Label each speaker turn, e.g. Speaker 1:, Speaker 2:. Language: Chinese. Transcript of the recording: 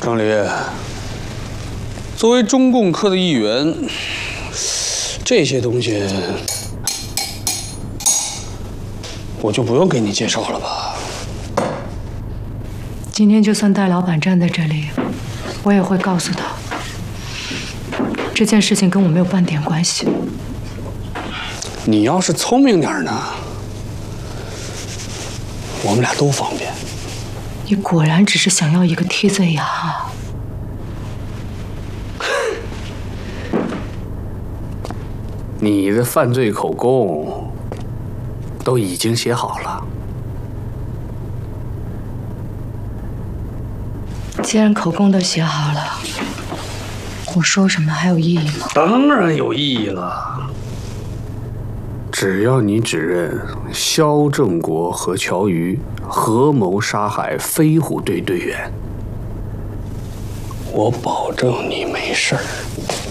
Speaker 1: 张黎，作为中共科的一员，这些东西我就不用给你介绍了吧？
Speaker 2: 今天就算戴老板站在这里，我也会告诉他，这件事情跟我没有半点关系。
Speaker 1: 你要是聪明点呢，我们俩都方便。
Speaker 2: 你果然只是想要一个替罪羊啊！
Speaker 1: 你的犯罪口供都已经写好了。
Speaker 2: 既然口供都写好了，我说什么还有意义吗？
Speaker 1: 当然有意义了。只要你指认肖正国和乔瑜合谋杀害飞虎队队员，我保证你没事儿。